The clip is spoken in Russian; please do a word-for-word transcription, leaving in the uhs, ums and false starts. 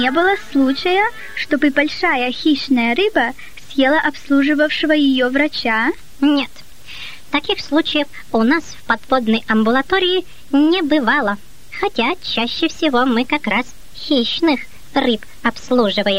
не было случая, чтобы большая хищная рыба съела обслуживавшего ее врача? Нет. Таких случаев у нас в подводной амбулатории не бывало. Хотя чаще всего мы как раз хищных рыб обслуживаем.